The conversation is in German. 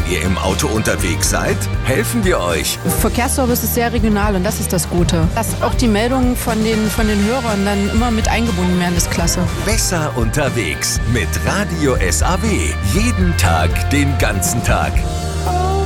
ihr im Auto unterwegs seid? Helfen wir euch. Verkehrsservice ist sehr regional und das ist das Gute. Dass auch die Meldungen von den Hörern dann immer mit eingebunden werden, ist klasse. Besser unterwegs mit Radio SAW. Jeden Tag, den ganzen Tag. Oh,